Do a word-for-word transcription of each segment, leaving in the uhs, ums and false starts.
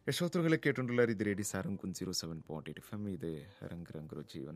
ಯಶೋತ್ರಗಳೇ ಕೇಟುಂಡುಲಾರ್ ಇದು ರೇಡಿ ಸಾರಂ ಕುಂಚಿರು seven point eight F M ಇದು ರಂಗ್ ರಂಗರು ಜೀವನ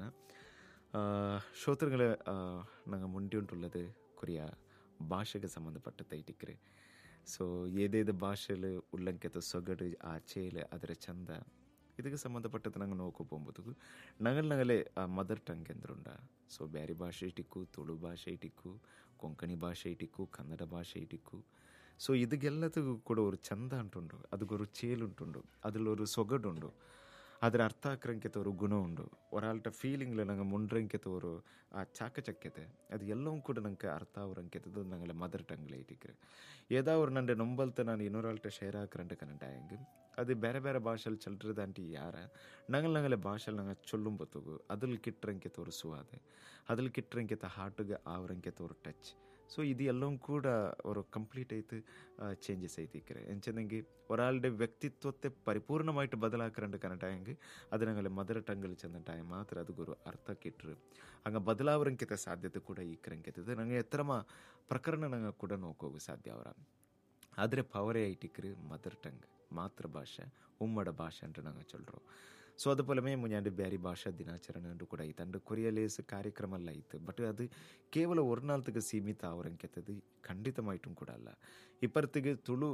ಶ್ರೋತೃಗಳെ ನಂಗೆ ಮುಂಡಿ ಉಂಟುള്ളത് ಕೊರಿಯ ಭಾಷೆಗೆ ಸಂಬಂಧಪಟ್ಟ ತೈಟಿಕ್ರೆ. ಸೊ ಏದೇದು ಭಾಷೆಯಲ್ಲಿ ಉಲ್ಲಂಕೆತ ಸೊಗಡು ಆ ಚೇಲು ಅದರ ಚಂದ ಇದಕ್ಕೆ ಸಂಬಂಧಪಟ್ಟದ್ದು ನಂಗೆ ನೋಡ್ಕೊಬೋದು. Nagal ನಗಲೆ mother tongue ಎಂದ್ರುಂಡ. So Beary ಭಾಷೆ ಇಟಿಕ್ಕು, ತುಳು ಭಾಷೆ ಇಟಿಕ್ಕು, ಕೊಂಕಣಿ ಭಾಷೆ ಇಟಿಕ್ಕು, ಕನ್ನಡ ಭಾಷೆ ಇಟಿಕ್ಕು. ಸೊ ಇದಕ್ಕೆಲ್ಲದಕ್ಕೂ ಕೂಡ ഒരു ಚಂದ ಉಂಟುಂಡು, ಅದಕ್కొരു ചേലുണ്ടുണ്ട്, അതിലൊരു സൊഗടുണ്ട്, ಅದರ ಅರ್ಥ ಹಾಕ್ರಂಕೆತ ഒരു ಗುಣವುಂಡು, ഒരാളുടെ ഫീലിംഗിൽ ನಂಗೆ ಮುಂಡ್ರಂಕೆತ ഒരു ಆ ಚಾಕಚಕ್ಯತೆ ಅದು ಎಲ್ಲವೂ ಕೂಡ ನಂಗೆ ಅರ್ಥ ಅವರಂಕೆತದ್ದು ನಂಗೆ ಮದರ್ ಟಂಗ್ಲೆ ಇಟ್ಟಿಕ್ರೆ. ಏದಾ ஒரு ನಂಡೆ ನೊಂಬಲ್ತ ನಾನು ಇನ್ನೊರಾಳ್ಟ ಶೇರ್ ಹಾಕ್ರಂಟೆ ಕನ್ನಡ ಅದು ಬೇರೆ ಬೇರೆ ಭಾಷೆಯಲ್ಲಿ ಚಲ್ರದಂಟಿ ಯಾರ ನಂಗೆ ನಂಗಲೆ ಭಾಷೆಯಲ್ಲಿ ನಂಗೆ ಚೊಲ್ಲುಂ ಬತ್ತುಗು ಅದ್ರಲ್ಲಿ ಕಿಟ್ರಂಕೆತ ஒரு ಸುವಾದೆ, ಅದ್ರಲ್ಲಿ ಕಿಟ್ರಂಕೆತ ಹಾರ್ಟ್ಗೆ ಆವ್ರಂಕೆತ ஒரு ಟಚ್. ಸೊ ഇത് എല്ലാം കൂടെ ഒരു കംപ്ലീറ്റ് ആയിട്ട് ചേഞ്ചസ് ആയിത്തിക്കറേ എന്നുവെച്ചെങ്കിൽ ഒരാളുടെ വ്യക്തിത്വത്തെ പരിപൂർണമായിട്ട് ബദലാക്കറണ്ട് കണ്ടിട്ടായെങ്കിൽ അത് ഞങ്ങൾ മദർ ടംഗിൽ ചെന്നിട്ടായ മാത്രം അതൊരു അർത്ഥം കിട്ടു ಹಂಗೆ ಬದಲಾವರಂಕಿತ ಸಾಧ್ಯತೆ ಕೂಡ ಈ ಕರಂಕಿತದೆ. ನಂಗೆ ಎತ್ತರಮ ಪ್ರಕರಣ ನಂಗೆ ಕೂಡ ನೋಕೋಗು ಸಾಧ್ಯ ಅವರ ಆದರೆ ಪವರೇ ಐಟಿಕ್ರಿ ಮದರ್ ಟಂಗ್ ಮಾತೃಭಾಷೆ ಉಮ್ಮಡ ಭಾಷೆ ಅಂತ ನಂಗೆ ಚೊಲ್ರು. ಸೊ അതുപോലെ മുഞ്ഞാണ്ട് ಬ್ಯಾರಿ ಭಾಷಾ ದಿನಾಚರಣೆ ಅಂಟು ಕೂಡ ಐತೆ ಅಂಡ್ ಕೊರಿಯಲೇಸ್ ಕಾರ್ಯಕ್ರಮ ಎಲ್ಲ ಐತೆ. ಬಟ್ ಅದು ಕೇವಲ ஒரு நாளுக்கு ಸೀಮಿತ ಅವರಂಕೆತದು ಖಂಡಿತಮಾയിട്ടും ಕೂಡ ಅಲ್ಲ. ಇಪ್ಪತ್ತಿಗೆ ತುಳು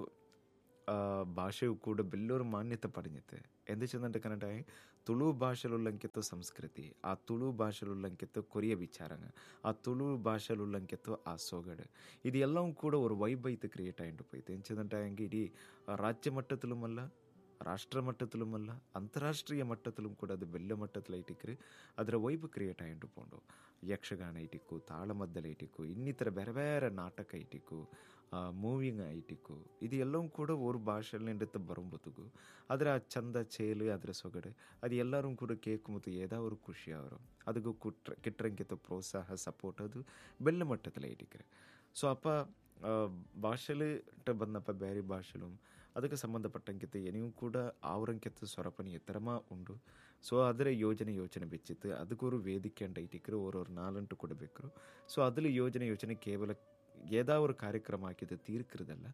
ಭಾಷೆಯು ಕೂಡ ಬೆಲ್ಲೋರು ಮಾನ್ಯತೆ ಪಡೆಯುತ್ತೆ. ಎಂದು ಚೆಂದಂటే ಕನ್ನಡ ತುಳು భాషలుల్లంకెతో సంస్కృతి, ఆ ತುಳು భాషలుల్లంకెతో కొరియ విచారంగా, ఆ ತುಳು భాషలుల్లంకెతో ఆ సోగడు ఇది ఎల్లం కూడా ஒரு వైబ్ అయితే క్రియేట్ అయ్యింటు పోయితే ఎంచేదంటే ఇడీ రాజ్య మట్టത്തിലുമല്ല, ರಾಷ್ಟ್ರ ಮಟ್ಟത്തിലുമല്ല, ಅಂತಾರಾಷ್ಟ್ರೀಯ ಮಟ್ಟത്തിലും ಕೂಡ ಅದು ಬೆಲ್ಲ ಮಟ್ಟത്തിൽ ಐಟಿಕ್ರಿ ಅದರ ವೈಬ್ ಕ್ರಿಯೇಟ್ ಆಯ್ತು ಪೋಂಡು. ಯಕ್ಷಗಾನ ಐಟಿಕ್ಕು, ತಾಳಮದ್ದಲೆ ಐಟಿಕ್ಕು, ಇನ್ನಿತರ ಬೇರೆ ಬೇರೆ ನಾಟಕ ಐಟಿಕ್ಕು, ಮೂವಿಂಗ್ ಐಟಿಕ್ಕು ಇದು ಎಲ್ಲವೂ ಕೂಡ ஒரு ಭಾಷೆಯಲ್ಲಿ ನಿಂಡುತ್ತ ಬರುಂಬತ್ತುಗು ಅದರ ಚಂದ ಚೇಲು ಅದರ ಸೊಗಡು ಅದು ಎಲ್ಲರೂ ಕೂಡ ಕೇಳ್ಕೊಂಬತ್ತು ಏದಾ ஒரு ಖುಷಿ ಅವರು ಅದಕ್ಕೂ ಕುಟ್ರ ಕಿಟ್ರಂಕಿತ ಪ್ರೋತ್ಸಾಹ ಸಪೋರ್ಟ್ ಅದು ಬೆಲ್ಲ ಮಟ್ಟத்தில் ಐಟಿಕ್ರಿ. ಸೊ ಅಪ್ಪ ಭಾಷೆಲಿಟ್ಟ ಬಂದಪ್ಪ ಬೇರೆ ಭಾಷೆಲು ಅದಕ್ಕೆ ಸಂಬಂಧಪಟ್ಟಂಕಿತ ಏನಿಯೂ ಕೂಡ ಆವರಂಕಿತ ಸ್ವರಪಣಿ ಎತ್ತರಮ ಉಂಡು. ಸೊ ಅದರ ಯೋಜನೆ ಯೋಚನೆ ಬೆಚ್ಚಿತ್ತು ಅದಕ್ಕೊರು ವೇದಿಕೆ ಅಂಡ್ ಐಟಿಕ್ರು ஒரு ನಾಲಂಟು ಕೊಡಬೇಕು. ಸೊ ಅದ್ರಲ್ಲಿ ಯೋಜನೆ ಯೋಚನೆ ಕೇವಲ ಏದಾ ஒரு ಕಾರ್ಯಕ್ರಮ ಹಾಕಿದ ತೀರ್ಕಿರದಲ್ಲ,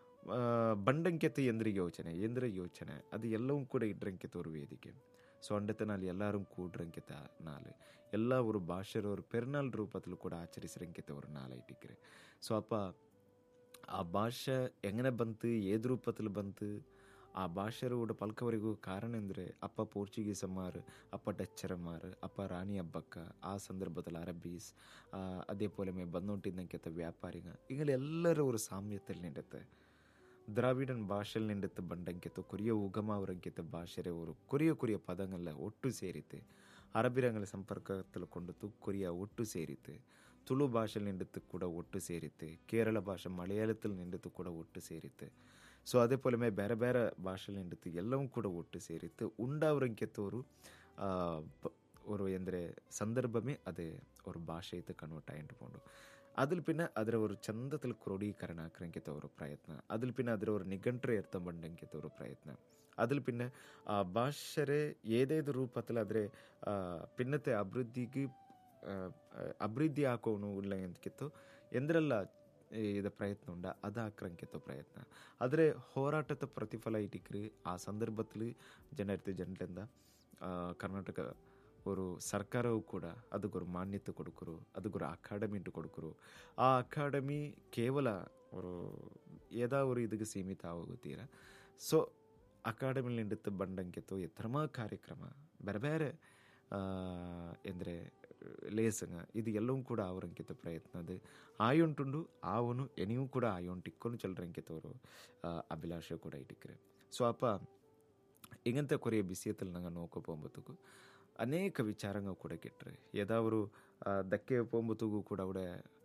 ಬಂಡಂಕೆತ ಎಂದ್ರ ಯೋಚನೆ ಎಂದ್ರ ಯೋಚನೆ ಅದು ಎಲ್ಲವೂ ಕೂಡ ಇಡ್ರಂಕಿತ ஒரு ವೇದಿಕೆ. ஸோ அண்டத்தை நாள் எல்லாரும் கூடுறங்கிட்ட நாள் எல்லா ஒரு பாஷர் ஒரு பெருநாள் ரூபத்தில் கூட ಆಚರಿಸಿರಂಕಿತ ஒரு ನಾள் ಐಟಿಕ್ರೆ. ಸೊ ಅಪ್ಪ ಆ ಭಾಷೆ ಹೆಂಗನೆ ಬಂತು, ಏದು ರೂಪದಲ್ಲಿ ಬಂತು, ಆ ಭಾಷೆರೋಡ ಪಲ್ಕವರೆಗೂ ಕಾರಣ ಅಂದರೆ ಅಪ್ಪ ಪೋರ್ಚುಗೀಸಮ್ಮಾರು, ಅಪ್ಪ ಡಚ್ಚರಮ್ಮಾರು, ಅಪ್ಪ ರಾಣಿ ಹಬ್ಬಕ್ಕ, ಆ ಸಂದರ್ಭದಲ್ಲಿ ಅರಬೀಸ್, ಅದೇ ಪೋಲೆ ಮೇ ಬಂದೊಂಟಿದ್ದಂಕೆತ್ತ ವ್ಯಾಪಾರಿಗ ಇಗಳೆಲ್ಲರೂ ஒரு ಸಾಮ್ಯತೆಯಲ್ಲಿ ನಿಂಡುತ್ತೆ. ದ್ರಾವಿಡನ್ ಭಾಷೆಯಲ್ಲಿ ನಿಂಡುತ್ತೆ ಬಂಡಂಕೆತ್ತು ಕೊರಿಯ ಉಗಮ ಅವರಂಕಿತ ಭಾಷೆರೆ ஒரு ಕೊರಿಯ ಕೊರಿಯ ಪದಗಳ ಒಟ್ಟು ಸೇರಿತೆ, ಅರಬಿರಂಗಳ ಸಂಪರ್ಕದಲ್ಲಿ ಕೊಂಡುತ್ತು ಕೊರಿಯ ಒಟ್ಟು ಸೇರಿತೆ, ತುಳು ಭಾಷೆಯಲ್ಲಿ ನಿಂಡುತ್ತು ಕೂಡ ಒಟ್ಟು ಸೇರಿತೆ, ಕೇರಳ ಭಾಷೆ ಮಲಯಾಳത്തിൽ ನಿಂಡುತ್ತು ಕೂಡ ಒಟ್ಟು ಸೇರಿತೆ. ಸೊ ಅದೇ ಪೋಲೆ ಮೇ ಬೇರೆ ಬೇರೆ ಭಾಷೆಯಲ್ಲಿ ನಿಂಡುತ್ತು ಎಲ್ಲವೂ ಕೂಡ ಒಟ್ಟು ಸೇರಿತ್ತು. ಉಂಡಾವರಂಕೆತ್ತವರು ஒரு ಎಂದರೆ ಸಂದರ್ಭಮೇ ಅದೇ ஒரு ಭಾಷೆಯತ್ತು ಕನ್ವರ್ಟ್ ಆಯ್ತು ಪೋಂಡು அதில் பின்ன அதில் ஒரு ಚಂದದಲ್ಲಿ ಕ್ರೋಢೀಕರಣ ಆಕ್ರಂಕಿತ ஒரு ಪ್ರಯತ್ನ, அதில் பின்ன அதில் ஒரு ನಿಘಂಟ್ರೆ ಅರ್ಥ ಬಂಡಂಕಿತ ஒரு ಪ್ರಯತ್ನ, அதில் பின்ன ಆ ಭಾಷೆ ಏದೇದು ರೂಪದಲ್ಲಿ ಆದರೆ ಪಿನ್ನತೆ ಅಭಿವೃದ್ಧಿಗೆ ಅಭಿವೃದ್ಧಿ ಹಾಕೋನು ಇಲ್ಲ ಎಂದಕ್ಕಿತ್ತು ಎಂದ್ರೆಲ್ಲ ಇದು ಪ್ರಯತ್ನ ಉಂಡ ಅದು ಆಕ್ರಂಕಿತ ಪ್ರಯತ್ನ. ಆದರೆ ಹೋರಾಟದ ಪ್ರತಿಫಲ ಇಟ್ಟಿಕ್ರಿ ಆ ಸಂದರ್ಭದಲ್ಲಿ ಜನರಿತ ಜನರಿಂದ ಕರ್ನಾಟಕ ஒரு ಸರ್ಕಾರವು ಕೂಡ ಅದಕ್కొரு ಮಾನ್ಯತೆ ಕೊಡುಕರು, ಅದಕ್కొரு ಅಕಾಡೆಮಿ ಇಟ್ಟು ಕೊಡುಕರು. ಆ ಅಕಾಡೆಮಿ ಕೇವಲ ஒரு ஏதா ஒரு இதுக்கு ಸೀಮಿತ ಆಗೋಗುತ್ತೀರ. ಸೊ ಅಕಾಡೆಮಿಲಿ ನಿಂಡುತ್ತ ಬಂಡಂಕೆತ್ತು ಎತ್ತರಮ ಕಾರ್ಯಕ್ರಮ ಬೇರೆ ಬೇರೆ ಎಂದರೆ ಲೇಸಂಗ ಇದು ಎಲ್ಲವೂ ಕೂಡ ಆವರಂಕಿತ ಪ್ರಯತ್ನ ಅದು ಆಯೊಂಟುಂಡು ಆವನು ಎನಿಯೂ ಕೂಡ ಆಯೊಂಟಿಕ್ಕೊಂಡು ಚಲ್ರಂಕಿತವರು ಅಭಿಲಾಷೆ ಕೂಡ ಇಟ್ಟಿಕ್ರೆ. ಸೊ ಅಪ್ಪ ಇಂಗಂತ ಕೊರಿಯ ಬಿಸಿಯತ್ತಲ್ಲಿ ನಂಗೆ ನೋಡ್ಕೊಬೋಂಬತ್ತುಗು ಅನೇಕ ವಿಚಾರಗಳು ಕೂಡ ಕೆಟ್ಟರೆ ಏದಾವರು ದಕ್ಕೆ ಪೋಂಬತ್ತುಗೂ ಕೂಡ ಅವಡೆ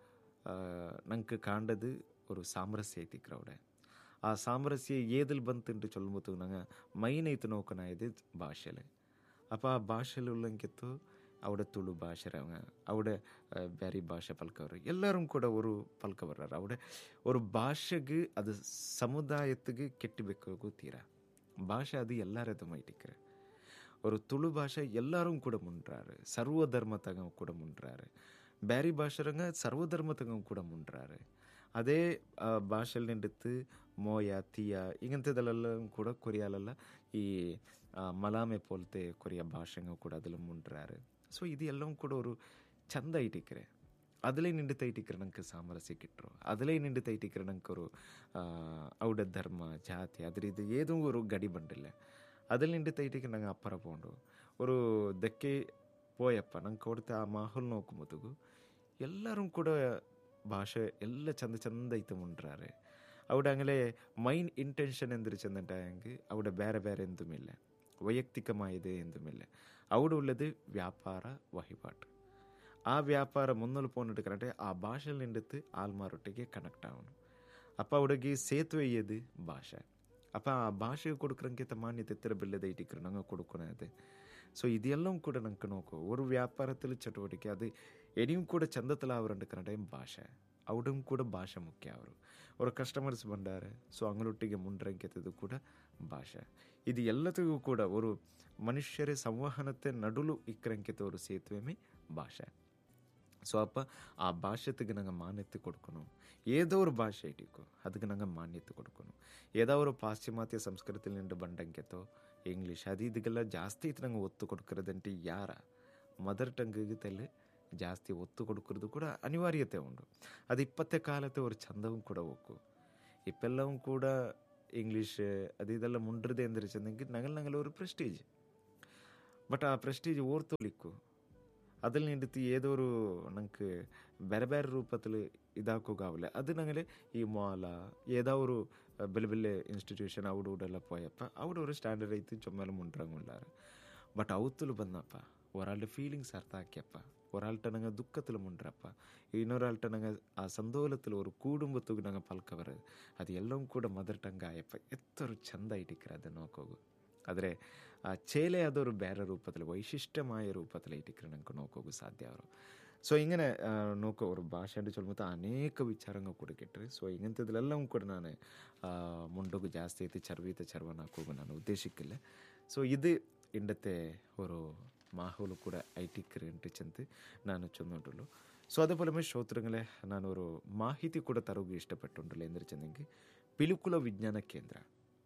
ನಂಗೆ ಕಾಂಡದು ஒரு ಸಾಮರಸ್ಯ ಐತಿಕ್ರ ಅವಡೆ. ಆ ಸಾಮರಸ್ಯ ಏದಲ್ಲಿ ಬಂತುಂಟು ಚೊಲ್ಬತ್ತು ನಂಗೆ ಮೈನ್ ಐತು ನೋಕನ ಇದು ಭಾಷೆಲೆ. ಅಪ್ಪ ಆ ಭಾಷೆಲಿ ಉಲ್ಲಂಕಿತ್ತು ಅವಡೆ ತುಳು ಭಾಷೆರವங்க ಅವಡೆ ಬೇರೆ ಭಾಷೆ ಪಲ್ಕವರು ಎಲ್ಲರೂ ಕೂಡ ஒரு ಪಲ್ಕ ಬರ್றாரு. ಅವಡೆ ஒரு ಭಾಷೆಗೆ ಅದು ಸಮುದಾಯத்துக்கு ಕೆಟ್ಟಬೇಕು ತೀರಾ ಭಾಷೆ ಅದು ಎಲ್ಲರದು ಮೈಟಿಕ್ರೆ. ஒரு ತುಳು ಭಾಷೆ ಎಲ್ಲರೂ ಕೂಡ ಮುಂಡ್ರಾರು, ಸರ್ವಧರ್ಮ ತಗ ಕೂಡ ಮುಂಡ್ರಾರು, ಬೇರೆ ಭಾಷೆರಂಗ ಸರ್ವಧರ್ಮ ತಗ ಕೂಡ ಮುಂಡ್ರಾರು. ಅದೇ ಭಾಷೆಯಲ್ಲಿ ನಿಂಡುತ್ತು ಮೋಯ ತೀಯ ಇಂಗಂಥದ್ದೆಲ್ಲ ಕೂಡ ಕೊರಿಯಾಲೆಲ್ಲ ಈ ಆ, ಮಲಾಮೆ ಪೋಲ್ತೆ ಕೊರಿಯ ಭಾಷೆಂಗ ಕೂಡ ಅದಿಲ್ ಮುಂಡ್ರಾರು. ಸೊ ಇದು ಎಲ್ಲವೂ ಕೂಡ ஒரு ಚಂದ ಇಟ್ಟಿಕ್ರೆ അതിലേ ನಿಂಡು ತೈಟಿಕ್ರೆ ನಂಗೆ ಸಾಮರಸ್ಯ ಕಿಟ್ರು, അതിലೇ ನಿಂಡು ತೈಟಿಕ್ರೆ ನಂಗೆ ஒரு ಔಡ ಧರ್ಮ ಜಾತಿ ಅದ್ರ ಇದು ಏದೋ ஒரு ಗಡಿ ಬಂಡಿಲ್ಲ. അതിൽ ನಿಂಡು ತೈಟಿಕ್ರೆ ನಂಗೆ ಅಪ್ಪರ ಪೋಂಡು ഒരു ದಕ್ಕೆ പോയപ്പ ನಂಗೆ ಕೊಡ್ತೆ ಆ ಮಾಹೋಲ್ ನೋಕುಮುದುಗು ಎಲ್ಲರೂ ಕೂಡ ಭಾಷೆ ಎಲ್ಲ ಚಂದ ಚಂದ ಐತೆ ಮುಂಡ್ರಾರೆ. അവിടെ അങ്ങനെ മൈൻ ഇൻറ്റൻഷൻ എന്തൊരു ചെന്നിട്ടായെങ്കിൽ അവിടെ ಬೇರೆ ಬೇರೆ എന്തുമില്ല, ವೈಯಕ್ತಿಕಮಾಯಿದೆ ಎಂದುಮಿಲ್ಲ. അവിടെ ഉള്ളത് ವ್ಯಾಪಾರ ವಹಿವಾಟು. ಆ ವ್ಯಾಪಾರ ಮುನ್ನಲು പോന്നിട്ട് ಕರೆಕ್ಟೆ ಆ ಭಾಷೆಯಲ್ಲಿ ನಿಂಡಿತ್ತು ಆಲ್ಮಾರೊಟ್ಟಿಗೆ ಕನೆಕ್ಟ್ ಆವನು. ಅಪ್ಪ ಅವಡಿಗೆ ಸೇತುವೆ ಏದು ಭಾಷೆ. ಅಪ್ಪ ಆ ಭಾಷೆಗೆ ಕೊಡುಕ್ರಂಕಿಂತ ಮಾನ್ಯತೆ ತಿರಬಿಲ್ಲದೆ ಇಟ್ಟಿಕ್ರೆ ನಂಗೆ ಕೊಡುಕೊನದೆ. ಸೊ ಇದೆಲ್ಲವೂ ಕೂಡ ನಂಗೆ ನೋಕೋ ഒരു ವ್ಯಾಪಾರത്തിൽ ಚಟುವಟಿಕೆ ಅದು ಎನಿಯೂ ಕೂಡ ಚಂದತಲ ಅವರಂಡು ಕನ್ನಡ ಭಾಷೆ ಅವಡೂ ಕೂಡ ಭಾಷೆ ಮುಖ್ಯ. ಅವರು ಅವರ ಕಸ್ಟಮರ್ಸ್ ಬಂದಾರೆ, ಸೊ ಅಂಗಳೊಟ್ಟಿಗೆ ಮುಂಡ್ರಂಕೆತದ್ದು ಕೂಡ ಭಾಷೆ. ಇದು ಎಲ್ಲತ್ತಿಗೂ ಕೂಡ ஒரு ಮನುಷ್ಯರ ಸಂವಹನತೆ ನಡುಲು ಇಕ್ಕರಂಕೆತ ஒரு ಸೇತುವೆ ಭಾಷೆ. ಸೊ ಅಪ್ಪ ಆ ಭಾಷೆಗೆ ನಂಗೆ ಮಾನ್ಯತೆ ಕೊಡ್ಕೊನು. ಏದೋ ஒரு ಭಾಷೆ ಇಟ್ಟಿಕೋ ಅದಕ್ಕೆ ನಂಗೆ ಮಾನ್ಯತೆ ಕೊಡ್ಕೊನು. ಏದೋ ஒரு ಪಾಶ್ಚಿಮಾತ್ಯ ಸಂಸ್ಕೃತಿ ನಿಂಡು ಬಂಡಂಕೆತೋ ಇಂಗ್ಲೀಷ್ ಅದು ಇದಕ್ಕೆಲ್ಲ ಜಾಸ್ತಿ ಇತ್ತು ನಂಗೆ ಒತ್ತು ಕೊಡ್ಕರದಂಟಿ ಯಾರ ಮದರ್ ಟಂಗಿಗೆ ತಲೆ ಜಾಸ್ತಿ ಒತ್ತು ಕೊಡುಕ್ರದು ಕೂಡ ಅನಿವಾರ್ಯತೆ ಉಂಟು. ಅದು ಇಪ್ಪತ್ತೇ ಕಾಲത്തെ ഒരു ಚಂದವೂ ಕೂಡ ಹೋಗು. ಇಪ್ಪೆಲ್ಲವೂ ಕೂಡ ಇಂಗ್ಲೀಷ್ ಅದು ಇದೆಲ್ಲ ಮುಂಡ್ರದೆ ಅಂದರೆ ಚೆಂದಂಗೆ ನಂಗಲ್ ನಂಗಲ್ಲ ഒരു ಪ್ರೆಸ್ಟೀಜ್. ಬಟ್ ಆ ಪ್ರೆಸ್ಟೀಜ್ ಓರ್ತೋಲಿಕ್ಕು അതിൽ നിന്നിട്ട് ഏതോ ഒരു നമുക്ക് ಬೇರೆ ಬೇರೆ ರೂಪದಲ್ಲಿ ಇದಾಕೋಗಾವಲ್ಲ. ಅದು ನಂಗೆ ಈ ಮಾಲ ಏದೋ ഒരു ಬೆಲೆ ಬೆಲೆ ಇನ್ಸ್ಟಿಟ್ಯೂಷನ್ അവിടെ ഇവിടെല്ലാം പോയപ്പോൾ അവിടെ ഒരു സ്റ്റാൻഡേർഡ് ಐತಿ ചുമ്മാലും മുണ്ടിറങ്ങുള്ളാറ്. ಬಟ್ ಅವತ್ತಲು ಬಂದಪ್ಪ ഒരാളുടെ ഫീലിങ്സ് അർത്ഥാക്കിയപ്പ ഒരാളുടെ ನಂಗೆ ದುಃಖത്തിൽ ಮುಂಡ್ರಪ್ಪ ಇನ್ನೊರಾಳ್ಟ ನಂಗೆ ಆ ಸಂದೋಲത്തിൽ ഒരു ಕುಟುಂಬத்துக்கு ನಂಗೆ ಪಲ್ಕವರ ಅದು ಎಲ್ಲವೂ ಕೂಡ ಮದರ್ ಟಂಗ್ ಆಯಪ್ಪ ಎತ್ತರು ಚಂದ ಇಟ್ಟಿಕ್ರೆ ಅದನ್ನು ನೋಕೋಗು. ಆದರೆ ಆ ಚೇಲೆ ಅದೊರು ಬೇರೆ ರೂಪದಲ್ಲಿ ವೈಶಿಷ್ಟ್ಯമായ ರೂಪದಲ್ಲಿ ಇಟ್ಟಿಕ್ರೆ ನಂಗೆ ನೋಕೋಗು ಸಾಧ್ಯ ಅವರು. ಸೊ ಹಿಂಗನೆ ನೋಕೋ ಅವರು ಭಾಷೆ ಅಂತ ಚೊಲ್ಮತ್ತ ಅನೇಕ ವಿಚಾರಂಗ ಕೂಡ ಕೆಟ್ಟರೆ. ಸೊ ಹಿಂಗಂಥದ್ಲೆಲ್ಲವೂ ಕೂಡ ನಾನು ಮುಂಡೋಗು ಜಾಸ್ತಿ ಐತಿ ಚರ್ವೀತ ಚರ್ವನ ಹಾಕೋಗು ನಾನು ಉದ್ದೇಶಕ್ಕಿಲ್ಲ. ಸೊ ಇದು ಇಂಡತ್ತೆ ഒരു മാഹോല് കൂടെ ഐറ്റിക്കറി ചെന്ന് ನಾನು ಚಂದುಂಟುಳ್ಳು. ಸೊ അതേപോലെ ಶ್ರೋತೃಗಳೇ ನಾನು ഒരു ಮಾಹಿತಿ ಕೂಡ ತರೋಗು ಇಷ್ಟಪಟ್ಟುಂಟುಳ್ಳು ಎಂದರೆ ಚೆಂದಂಗೆ ಪಿಲಿಕುಳ ವಿಜ್ಞಾನ ಕೇಂದ್ರ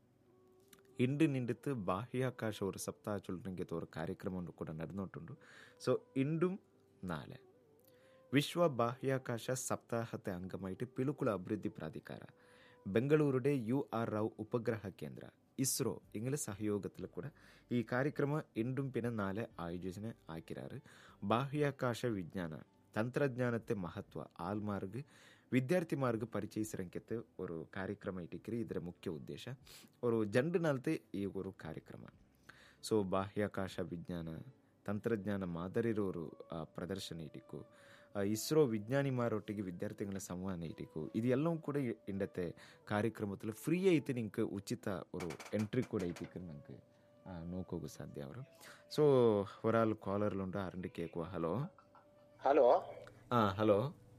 ಇಂಡು ನಿಂಡಿತ್ತು ಬಾಹ್ಯಾಕಾಶ ഒരു ಸಪ್ತಾಹ ಚೊಲ್ರಂಗೆ ഒരു ಕಾರ್ಯಕ್ರಮವನ್ನು ಕೂಡ ನಡೆದೋಟುಂಡು. ಸೊ ಇಂಡುം നാളെ ವಿಶ್ವ ಬಾಹ್ಯಾಕಾಶ ಸಪ್ತಾಹತೆ ಅಂಗಮಾയിട്ട് ಪಿಲಿಕುಳ ಅಭಿವೃದ್ಧಿ ಪ್ರಾಧಿಕಾರ ಬೆಂಗಳೂರುಡೆ ಯು ಆರ್ ರಾವ್ ಉಪಗ್ರಹ ಕೇಂದ್ರ ಇಸ್ರೋ ಇಂಗ್ಲ ಸಹಯೋಗത്തിൽ ಕೂಡ ಈ ಕಾರ್ಯಕ್ರಮ ಇಂಡುം പിന്നെ നാളെ ಆಯೋಜನೆ ಹಾಕಿರಾರು. ಬಾಹ್ಯಾಕಾಶ ವಿಜ್ಞಾನ ತಂತ್ರಜ್ಞಾನತೆ ಮಹತ್ವ ಆಲ್ಮಾರ್ಗ್ ವಿದ್ಯಾರ್ಥಿಮಾರ್ಗ್ ಪರಿಚಯಿಸಿರಂಕೆತೆ ഒരു ಕಾರ್ಯಕ್ರಮ ಇಟ್ಟಿಕ್ರಿ. ಇದರ ಮುಖ್ಯ ಉದ್ದೇಶ ഒരു ಜಂಡು ನಾಲ್ತೆ ಈ ഒരു ಕಾರ್ಯಕ್ರಮ. ಸೊ ಬಾಹ್ಯಾಕಾಶ ವಿಜ್ಞಾನ ತಂತ್ರಜ್ಞಾನ ಮಾದರಿರೋ ഒരു ಪ್ರದರ್ಶನ ಇಟ್ಟಿಕ್ಕು. ಇಸ್ರೋ ವಿಜ್ಞಾನಿಮಾರೊಟ್ಟಿಗೆ ವಿದ್ಯಾರ್ಥಿಗಳ ಸಂವಹನ ಇಟ್ಟಿಕ್ಕು. ಇದು ಎಲ್ಲವೂ ಕೂಡ ಇಂಡತ್ತೆ ಕಾರ್ಯಕ್ರಮದಲ್ಲಿ ಫ್ರೀ ಐತಿ. ನಿಂಗೆ ಉಚಿತ ஒரு ಎಂಟ್ರಿ ಕೂಡ ಐತಿಕ್ಕು ನಂಗೆ ನೋಕೋಗು ಸಾಧ್ಯ ಅವರು. ಸೊ ಒರಾಲ್ ಕಾಲರ್ಲುಂಡ ಅರಂಡಿ ಕೇಕುವ. ಹಲೋ ಹಲೋ ಹಾಂ ಹಲೋ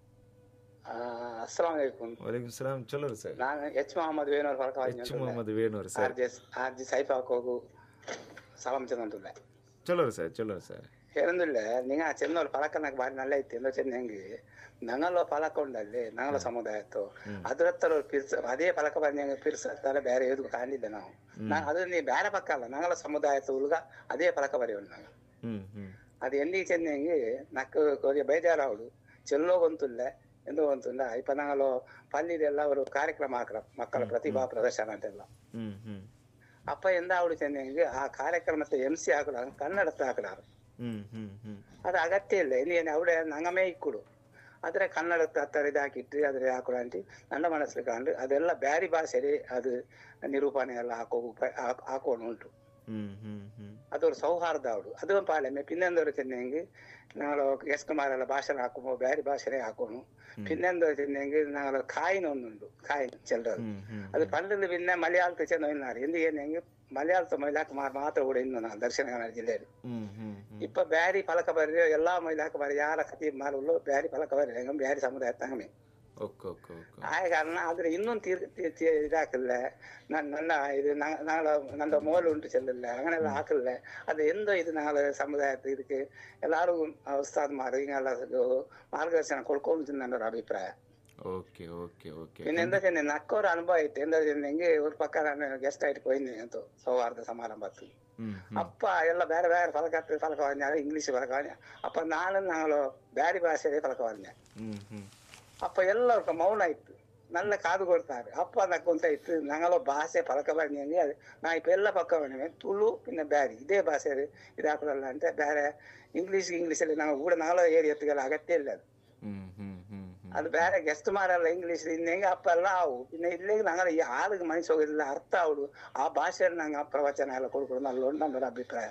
ಅಸ್ಸಲಾಂ ವಲೈಕುಂ. ವಲೈಕುಂ ಸಲಾಂ. ಚಲೋ ಸರ್. ನಾನು H Mohammed Venur ಫರ್ಕ H Mohammed Venur sir. R J R G Saif ಹಾಕೋಗು ಸಲಾಂ ಚೆಂದಂಟುಲ್ಲ. ಚಲೋ ಸರ್ ಚಲೋ ಸರ್. ಹೇರಂದುಲ್ಲ ನಿಂಗ ಚೆನ್ನೋರು ಫಲಕ ನಂಗೆ ಬಾರಿ ನಲ್ಲ ಐತಿ ಎಂದ ಚೆನ್ನಂಗಿ ನಂಗಲ್ಲ ಫಲಕ ಉಂಡಲ್ಲಿ ನಂಗಲ ಸಮುದಾಯತ್ತು ಅದ್ರ ಹತ್ರ ಪಿರ್ಸ ಅದೇ ಫಲಕ ಬಂದ ಪಿರ್ಸಲ್ಲ ಬೇರೆ ಏದು ಕಾಣಿಲ್ಲ ನಾವು. ಅದು ನೀ ಬೇರೆ ಪಕ್ಕ ಅಲ್ಲ ನಂಗಲ ಸಮುದಾಯತ್ತು ಉಲ್ಗ ಅದೇ ಫಲಕ ಬರೆಯೋಣ ನಂಗೆ. ಅದು ಎಂದಿಗೆ ಚೆನ್ನಂಗಿ ನಕ್ಕು ಕೊರಿಯ ಬೇಜಾರಾವಡು ಚೆಲ್ಲೋ ಗೊಂತುಲ್ಲ ಎಂದೋ ಗೊಂತುಲ್ಲ ಇಪ್ಪ ನಂಗಲು ಪಲ್ಲಿದೆಲ್ಲ ಅವರು ಕಾರ್ಯಕ್ರಮ ಹಾಕ್ರ ಮಕ್ಕಳ ಪ್ರತಿಭಾ ಪ್ರದರ್ಶನ ಅಂತೆಲ್ಲ ಅಪ್ಪ ಎಂದ ಅವಳು ಚೆನ್ನಂಗಿ ಆ ಕಾರ್ಯಕ್ರಮത്തെ ಎಂ ಸಿ ಹಾಕಡ ಕನ್ನಡத்தை ಹಾಕಡಾರು. ಅದು ಅಗತ್ಯ ಇಲ್ಲ ಇಲ್ಲಿ ಅವಡೆ ನಂಗಮೇ ಇಕ್ಕುಡು ಆದ್ರೆ ಕನ್ನಡத்தை ಹತ್ತರ ಇದಾಕಿಟ್ಟು ಅದ್ರ ಹಾಕೊಡ ಅಂಟಿ ನನ್ನ ಮನಸ್ಸಲ್ಲಿ ಕಂಡು ಅದೆಲ್ಲ ಬ್ಯಾರಿ ಭಾಷೆಲಿ ಅದು ನಿರೂಪಣೆ ಎಲ್ಲ ಹಾಕೋ ಹಾಕೋಣ ಉಂಟು. ಅದೊಂದು ಸೌಹಾರ್ದ ಅವಡು ಅದು ಪಾಲೆಮೆ ಪಿನ್ನೊಂದವರು ಚೆನ್ನಂಗಿ ನಾವು ಎಸ್ಕುಮಾರೆಲ್ಲ ಭಾಷಣ ಹಾಕುಮೋ ಬ್ಯಾರಿ ಭಾಷೆನೇ ಹಾಕೋನು. ಪಿನ್ನೊಂದವರು ಚೆನ್ನಂಗಿ ನಾವು ಕಾಯಿನ ಒಂದುಂಟು ಕಾಯಿನ ಚೆಲ್ಲರು ಅದು ಪಂಡಲ್ಲಿ ಪಿನ್ನ ಮಲಯಾಳಕ್ಕೆ ಚೆನ್ನೋಯ್ನಾರು ಎಂದು ಏನಂಗೆ ಮಲಯಾಳದ ಮಹಿಳಾಕ ಮಾತ್ರ ಕೂಡ ಇನ್ನು ನಾನು ದಕ್ಷಿಣ ಕನ್ನಡ ಜಿಲ್ಲೆಯಲ್ಲಿ ಇಪ್ಪ ಬ್ಯಾರಿ ಫಲಕ ಬರೀ ಎಲ್ಲಾ ಮಹಿಳಾಕ ಬರೀ ಯಾರ ಕತಿ ಮಾರಲು ಬ್ಯಾರಿ ಫಲಕ ಬರೀ ಹೆಂಗ ಬ್ಯಾರಿ ಸಮುದಾಯ ತಂಗಮೆ ಆಯ ಕಾರಣ ಆದ್ರೆ ಇನ್ನೊಂದು ತೀರ್ ಇದಾಕಲ್ಲ ನನ್ನ ಇದು ನಾಳ ನಂದ ಮೋಲ್ ಉಂಟು ಚೆಲ್ಲಿಲ್ಲ അങ്ങനെಲ್ಲ ಹಾಕಲ್ಲ ಅದು ಎಂದೋ ಇದು ನಾಳೆ ಸಮುದಾಯದ ಇದಕ್ಕೆ ಎಲ್ಲಾರು ಉಸ್ತಾದ್ ಮಾರು ಹಿಂಗೆಲ್ಲ ಮಾರ್ಗದರ್ಶನ ಕೊಡ್ಕೊಂಡು ನನ್ನ ಅಭಿಪ್ರಾಯ. ಓಕೆ ಓಕೆ ಓಕೆ പിന്നെ എന്താ ചെന്നെ നക്കൊരു അനുഭവം ആയിട്ട് എന്താ ചെന്നെങ്കിൽ ഒരു ಪಕ್ಕ ನಾನು ಗೆಸ್ಟ್ ಆയിട്ട് പോയിನಿ ಅಂತ ಸೌಹಾರ್ದ ಸಮಾರಂಭಕ್ಕೆ ಅಪ್ಪ ಎಲ್ಲ ಬೇರೆ ಬೇರೆ ಫಲಕ ಫಲಕ പറഞ്ഞ ಇಂಗ್ಲಿಷ್ ಫಲಕ പറഞ്ഞ ಅಪ್ಪ ನಾನು ನಾವು ಬೇರೆ ಭಾಷೆಯಲ್ಲಿ ಫಲಕ പറഞ്ഞ ಅಪ್ಪ ಎಲ್ಲರಿಗೂ ಮೌನ ಇತ್ತು நல்ல காது கொடுத்தாரு. அப்பா அந்த கொண்ட இட்டு நாங்களும் பாஷை பழக்க பண்ணிங்க. அது நான் இப்போ எல்லா பக்கம் பண்ணுவேன் துளு பின்ன பேரி இதே பாஷை இதாக்கலான்ட்டு ಬೇற ಇಂಗ್ಲೀಷ್ ಇಂಗ್ಲೀಷಲ್ಲಿ ನಾವು ಕೂಡ ನಾங்களும் ಏರಿ ಎತ್ತುಗಳ ಅಗತ್ಯ ಇಲ್ಲ. ಅದು ಬೇರೆ ಗೆಸ್ಟ್ ಮಾರಲ್ಲ ಇಂಗ್ಲೀಷ್ ಇನ್ನೆಂಗೆ ಅಪ್ಪ ಎಲ್ಲ ಅವು പിന്നെ ಇಲ್ಲಿಗೆ ഞങ്ങൾ ಈ ಆಳಿಗೆ ಮನುಷ್ಯ ಹೋಗಿಲ್ಲ ಅರ್ಥ ಅವಳು ಆ ಭಾಷೆಯಲ್ಲಿ ನಂಗೆ ಪ್ರವಚನ ಎಲ್ಲ ಕೊಡ್ಕೊಡು ನಲ್ಲೊಂದು ನನ್ನೊಂದು ಅಭಿಪ್ರಾಯ.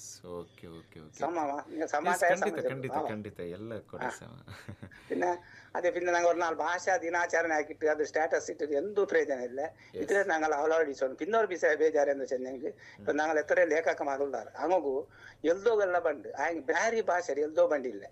പിന്നെ അതെ പിന്നെ ഞങ്ങൾ ഒരു നാല് ഭാഷ ദിനാചരണ ആക്കിയിട്ട് അത് സ്റ്റാറ്റസ് ഇട്ടിട്ട് എന്തും പ്രയോജനം ഇല്ല. ഇതിൽ ഞങ്ങൾ ಅವಲೋಡಿಸೋಣ. പിന്നെ ഒരു ವಿಷಯ ಬೇಜಾರು ಎಂದು ಚೆನ್ನೆಂಗೆ ಇಪ್ಪ ഞങ്ങൾ ಎತ್ತರೆ ಲೇಖಕಮಾರುಳ್ளாರು ಹಂಗೂ ಎಲ್ದೋಗೆಲ್ಲ ಬಂದು ಆಯ್ತು ಬ್ಯಾರಿ ಭಾಷೆ ಎಲ್ದೋ ಬಂದಿಲ್ಲ.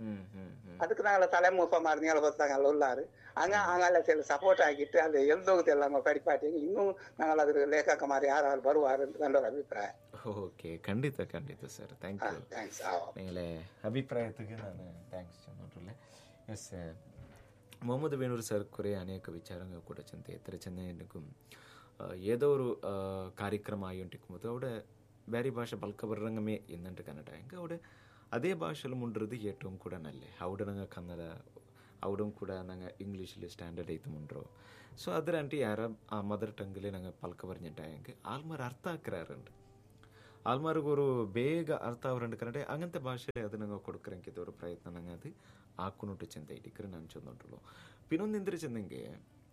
ಅದಕ್ಕೆ ನಾವೆಲ್ಲ ತಲೆ ಮುಪ್ಪ ಮಾಡಿ ನೀಳ ಗೊತ್ತಾಗಲ್ಲ ಉಳ್ಳಾರು ಹಂಗ ಹಂಗಲ್ಲ ಸಪೋರ್ಟ್ ಆಗಿಟ್ಟು ಅದು ಎಲ್ದೋಗುತ್ತಿಲ್ಲ ನಮ್ಮ ಪಡಿಪಾಟಿ ಇನ್ನೂ ನಾವೆಲ್ಲ ಅದ್ರ ಲೇಖಕ ಮಾರಿ ಯಾರು ಬರುವಾರು ಅಂತ ನನ್ನೊರ ಅಭಿಪ್ರಾಯ. ಓಕೆ ಖಂಡಿತ ಖಂಡಿತ ಸರ್ ಥ್ಯಾಂಕ್ ಯು ಥ್ಯಾಂಕ್ಸ್ നിങ്ങളെ അഭിപ്രായത്തിക്ക് ഞാൻ thanks ചെന്നിട്ടുള്ളേ. S Mohammed Benur sir ಕುರೆ ಅನೇಕ ವಿಚಾರಗಳು ಕೂಡ ಚೆಂದ ಎತ್ತರ ಚೆಂದ ಎನ್ನಕ್ಕೂ ഏതോ ഒരു ಕಾರ್ಯಕ್ರಮ ആയിട്ടിരിക്കുമ്പോൾ അവിടെ ಬೇರೆ ಭಾಷೆ ಬಲ್ಕ ಬರ್ರಂಗಮೇ ಎನ್ನಂಟು ಕನ್ನಡ ಹೆಂಗೆ അവിടെ അതേ ഭാഷയിൽ മുണ്ടത് ഏറ്റവും കൂടെ നല്ലേ. അവിടെ ഞങ്ങൾ കന്നഡ അവിടെ ಕೂಡ ഞങ്ങൾ ಇಂಗ್ಲೀಷಲ್ಲಿ ಸ್ಟ್ಯಾಂಡರ್ಡ್ ಐತೆ ಮುಂಡ್ರು. ಸೊ ಅದರಂಟಿ ಯಾರ ಆ ಮದರ್ ಟಂಗಲ್ಲಿ ഞങ്ങൾ ಪಲ್ಕ പറഞ്ഞിട്ടായെങ്കിൽ ആൾമാർ ಅರ್ಥ ಹಾಕ್ರಾറുണ്ട്. ಆಲ್ಮಾರ್ಗೆ ഒരു ಬೇಗ ಅರ್ಥ ಅವರಂಡು ಕನ್ನಡ അങ്ങനത്തെ ഭാഷയിൽ അത് ഞങ്ങൾ കൊടുക്കರಂಕಿದ್ದ ഒരു ಪ್ರಯತ್ನ ഞങ്ങൾ അത് ಹಾಕೊಂಡು ಚೆಂದ ಇಟ್ಟಿಕ್ರೆ ನಾನು ಚೆಂದುಂಟುള്ളൂ. പിന്നൊന്ന് എന്തിരി ಚೆಂದಂಗೆ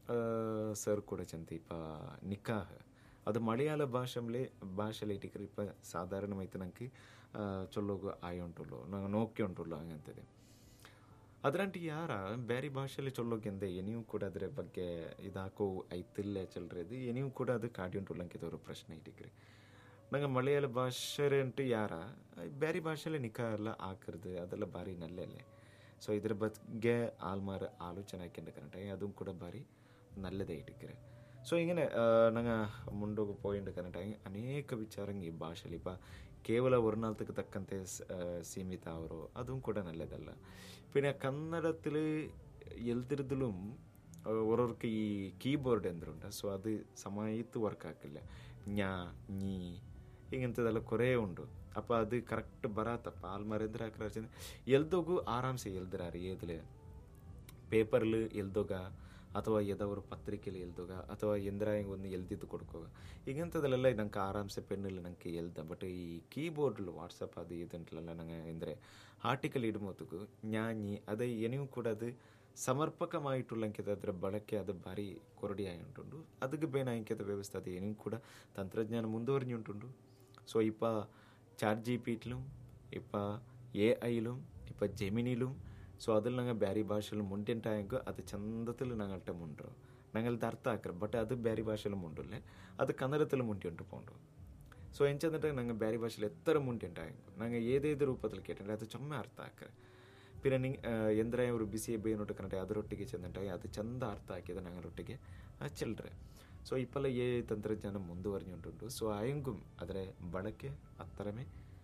ಸರ್ ಕೂಡ ಚೆಂದ ಇಪ್ಪ ನಿಕಾಹ್ ಅದು ಮಲಯಾಳ ಭಾಷೆಯಲ್ಲಿ ಭಾಷೆಯಲ್ಲಿ ಇಟ್ಟಿಕ್ರೆ ಇಪ್ಪ ಸಾಧಾರಣమైతే ನನಗೆ ಚೊಲ್ಲೋಗು ಆಯಿ ಉಂಟುള്ളൂ ನಂಗೆ ನೋಕಿ ಉಂಟುള്ളೂ ಹಂಗಂತದೆ. ಅದರಂಟಿ ಯಾರ ಬೇರೆ ಭಾಷೆಯಲ್ಲಿ ಚೊಲ್ಲೋಗೆಂದೆ ಏನಿಯೂ ಕೂಡ ಅದರ ಬಗ್ಗೆ ಇದಾಕೋ ಐತಿಲ್ಲ ಚಲ್ರದು ಏನಿಯೂ ಕೂಡ ಅದು ಕಾಡಿ ಉಂಟುಳ್ಳ ಅಂಕಿದವರು ಪ್ರಶ್ನೆ ಇಟ್ಟಿಕ್ರಿ ನಂಗೆ ಮಲಯಾಳ ಭಾಷೆಂಟು ಯಾರ ಬೇರೆ ಭಾಷೆಯಲ್ಲಿ ನಿಖಾ ಎಲ್ಲ ಹಾಕರ್ದು ಅದೆಲ್ಲ ಭಾರಿ ನಲ್ಲೆಲ್ಲೇ. ಸೊ ಇದ್ರ ಬಗ್ಗೆ ಆಲ್ಮಾರ ಆಲೋಚನೆ ಹಾಕ್ಯಂಡು ಕನ್ನಡ ಅದು ಕೂಡ ಭಾರಿ ನಲ್ಲದೇ ಇಟ್ಟಿಕ್ರೆ. ಸೊ ಹಿಂಗೆ ನಂಗೆ ಮುಂಡೋಗಿ പോയിണ്ട് ಕನ್ನಡ ಅನೇಕ ವಿಚಾರಂಗೆ ಈ ಭಾಷೆಯಲ್ಲಿ ಇಪ್ಪ ಕೇವಲ ವರ್ಣಾಲ್ತಕ್ಕೆ ತಕ್ಕಂತೆ ಸೀಮಿತ ಅವರು അതും ಕೂಡ നല്ലതല്ല. പിന്നെ കന്നഡത്തിൽ എഴുതിരുതിലും ഓരോർക്ക് ഈ കീബോർഡ് എന്തുണ്ട്. ಸೊ ಅದು ಸಮಯത്ത് ವರ್ಕ್ ಹಾಕಿಲ್ಲ ஞா ñೀ ಹಿಂಗಂಥದ್ದೆಲ್ಲ ಕೊರೇ ಉಂಟು. ಅಪ್ಪ ಅದು ಕರೆಕ್ಟ್ ಬರತ್ತಪ್ಪ ಆಲ್ಮಾರ್ ಎಂದ್ರೆ ಹಾಕ್ರ ಎಲ್ದೋಗು ಆರಾಮ್ಸೆ ಎಲ್ದಿರಾರು ಏದಲೆ ಪೇಪರ್ಲು ಎಲ್ದೋಗ ಅಥವಾ ಎದವರು ಪತ್ರಿಕೆಯಲ್ಲಿ ಎಲ್ದೋಗ ಅಥವಾ ಎಂದ್ರ ಹಿಂಗೆ ಒಂದು ಎಲ್ದಿದ್ದು ಕೊಡ್ಕೋಗ ಹಿಂಗಂಥದ್ದೆಲ್ಲ ನಂಗೆ ಆರಾಮ್ಸೆ ಪೆನ್ನಲ್ಲಿ ನಂಗೆ ಎಲ್ದ. ಬಟ್ ಈ ಕೀಬೋರ್ಡ್ಲು ವಾಟ್ಸಪ್ ಅದು ಇದುಂಟಲ್ಲ ನಂಗೆ ಅಂದರೆ ಆರ್ಟಿಕಲ್ ಇಡುಮೋತಕ್ಕೂ ஞாñி ಅದು ಏನಿಯೂ ಕೂಡ ಅದು ಸಮರ್ಪಕಮಾയിട്ടുಳ್ಳಂಕಿದ ಅದರ ಬಳಕೆ ಅದು ಭಾರಿ ಕೊರಡಿಯಾಗಿ ಉಂಟುಂಡು. ಅದಕ್ಕೆ ಬೇನಾಂಕಿತ ವ್ಯವಸ್ಥೆ ಅದು ಏನಿಯೂ ಕೂಡ ತಂತ್ರಜ್ಞಾನ ಮುಂದುವರಿഞ്ഞുಂಟುಂಡು. ಸೊ ಇಪ್ಪ ಚಾಟ್ ಜಿ ಪಿ ಟಿലും ಇಪ್ಪ ಎ ಐലും ಇಪ್ಪ ಜೆಮಿನಿലും ಸೊ അതിൽ ഞങ്ങൾ ಬೇರೆ ಭಾಷೆಯಲ್ಲಿ ಮುಂಟೆಂಟಾಯಂಗೂ ಅದು ಚಂದത്തിൽ ഞങ്ങളുടെ ಮುಂಡ್ರು ഞങ്ങളുടെ ಅರ್ಥ ಹಾಕ್ರೆ. ಬಟ್ ಅದು ಬೇರೆ ಭಾಷೆಯಲ್ಲಿ ಮುಂಡುಲ್ಲೇ ಅದು ಕನ್ನಡത്തിൽ ಮುಂಟೆಂಟು ಪೋಂಡು. ಸೊ ಎಂಚಂದಿട്ട് ഞങ്ങൾ ಬೇರೆ ಭಾಷೆಯಲ್ಲಿ ಎತ್ತರ ಮುಂಟೆಂಟಾಯಂಗೂ ഞങ്ങൾ ಏದೇದು ರೂಪದಲ್ಲಿ ಕೇಟಂಡ್ರೆ ಅದು ಚೊಮ್ಮೆ ಅರ್ಥ ಹಾಕ್ರೆ. പിന്നെ നി ಎಂದ್ರೆ ಅವರು ಬಿಸಿ ಬೇನೊಟ್ಟು ಕನ್ನಡ ಅದರೊಟ್ಟಿಗೆ ಚೆಂದಂಟಾಗಿ ಅದು ಚಂದ ಅರ್ಥ ಹಾಕಿದ ഞങ്ങളൊಟ್ಟಿಗೆ ಚೆಲ್ರೆ. ಸೊ ಇಪ್ಪಲ್ಲ ಏ ತಂತ್ರಜ್ಞಾನ ಮುಂದುವರಿഞ്ഞുಂಟುಂಟು. ಸೊ ಆಯಂಗೂ ಅದರ ಬಳಕೆ ಅತ್ತರಮೇ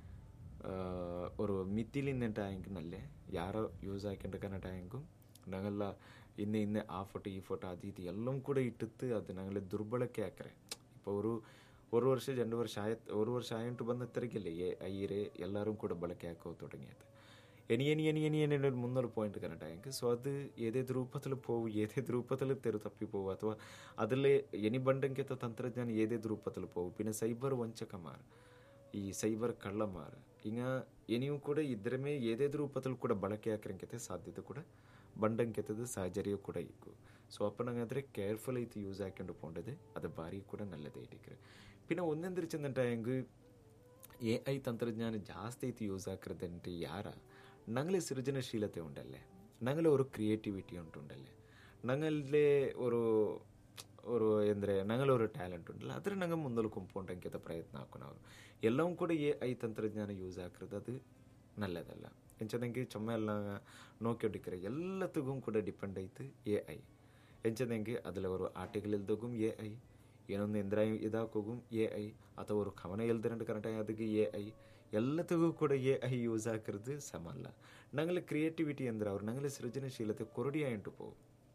ഒരു മിത്തിലിന്നിട്ടായെങ്കിൽ നല്ലേ ಯಾರೋ ಯೂಸ್ ಹಾಕೊಂಡು ಕನ್ನಡ ಆಯಂಗೂ ഞങ്ങള ಇನ್ನೇ ಇನ್ನೇ ಆ ಫೋಟೋ ಈ ಫೋಟೋ ಅದು ಇದು ಎಲ್ಲವೂ ಕೂಡ ಇಟ್ಟಿತ್ತು ಅದು ഞങ്ങളെ ದುರ್ಬಳಕೆ ಹಾಕ್ರೆ. ഇപ്പോൾ ഒരു ഒരു ವರ್ಷ രണ്ട് ವರ್ಷ ಆಯ ഒരു ವರ್ಷ ആയിട്ട് ಬಂದತ್ತರಿಗಿಲ್ಲ ಏ ಐರೆ ಎಲ್ಲರೂ ಕೂಡ ಬಳಕೆ ಹಾಕೋ തുടങ്ങിയത്. ഇനി ഇനി ഇനി ഇനി ഇനി ഒരു മുന്നൂറ് പോയിന്റ് കണ്ടിട്ടായെങ്കിൽ ಸೊ ಅದು ಏದೇದು ರೂಪದಲ್ಲಿ പോവും ಏದೇದು ರೂಪದಲ್ಲಿ ತೆರು ತಪ್ಪಿ പോവും ಅಥವಾ ಅದರಲ್ಲಿ ಎನಿ ಬಂಡಂಕಿತ ತಂತ್ರಜ್ಞಾನ ಏದೇದು ರೂಪದಲ್ಲಿ പോവും. പിന്നെ ಸೈಬರ್ ವಂಚಕಮಾರ್ ಈ ಸೈಬರ್ ಕಳ್ಳಮಾರ್ ಹಿಂಗ ಏನಿಯೂ ಕೂಡ ಇದ್ರ ಮೇ ಏದೇದು ರೂಪದಲ್ಲಿ ಕೂಡ ಬಳಕೆ ಹಾಕಿರಂಕಿತೆ ಸಾಧ್ಯತೆ ಕೂಡ ಬಂಡಂಕಿತದ ಸಾಹಚರ್ಯ ಕೂಡ ಇಕ್ಕು. ಸೊ ಅಪ್ಪ ನಂಗಾದ್ರೆ ಕೇರ್ಫುಲ್ ಐತಿ ಯೂಸ್ ಹಾಕೊಂಡು ಪೋಂಡದೆ ಅದು ಭಾರಿ ಕೂಡ ನಲ್ಲದೇ ಇಟ್ಟಿಕ್ರೆ. പിന്നെ ഒന്നെന്തിരി ചെന്നിട്ടായെങ്കിൽ ಎ ಐ ತಂತ್ರಜ್ಞಾನ ಜಾಸ್ತಿ ಐತಿ ಯೂಸ್ ಹಾಕಿರದಂತೆ ಯಾರ ഞങ്ങളെ സൃജനശീലത്തെ ഉണ്ടല്ലേ ഞങ്ങളെ ഒരു ക്രിയേറ്റിവിറ്റി ഉണ്ടുണ്ടല്ലേ ഞങ്ങളുടെ ഒരു ഒരു ಎಂದರೆ ഞങ്ങളെ ഒരു ಟ್ಯಾಲೆಂಟ್ ಉಂಟಲ್ಲ ಅದ್ರ ನಂಗೆ ಮುಂದಲು ಕೊಂಪೋಂಡಂಕಿತ ಪ್ರಯತ್ನ ಹಾಕೋಣವ್ರು ಎಲ್ಲವೂ ಕೂಡ ಎ ಐ ತಂತ್ರಜ್ಞಾನ ಯೂಸ್ ಹಾಕಿರೋದು ಅದು ನಲ್ಲದಲ್ಲ. ಎಂಚದಂಗೆ ಚೊಮ್ಮೆ ಎಲ್ಲ ನೋಕಿಡಿಕ್ರೆ ಎಲ್ಲತ್ತಿಗೂ ಕೂಡ ಡಿಪೆಂಡ್ ಐತೆ ಎ ಐ. ಎಂಚದಂಗೆ அதில் ஒரு ಆರ್ಟಿಕಲ್ ಎಲ್ದೋಗುം ಎ ಐ ಏನೊಂದು ಎಂದ್ರ ಇದಾಕೋಗುം ಎ ಐ ಅಥವಾ ஒரு ಕವನ ಎಲ್ದಿರಂಡು ಕರೆಕ್ಟಾಗಿ ಅದಕ್ಕೆ ಎ ಐ ಎಲ್ಲತ್ತಿಗೂ ಕೂಡ ಎ ಐ ಯೂಸ್ ಹಾಕಿರೋದು ಸಮಲ್ಲ. ഞങ്ങളെ ಕ್ರಿಯೇಟಿವಿಟಿ ಅಂದರೆ ಅವ್ರು ഞങ്ങളെ ಸೃಜನಶೀಲತೆ ಕೊರಡಿಯಾಯಿಟ್ಟು പോവും.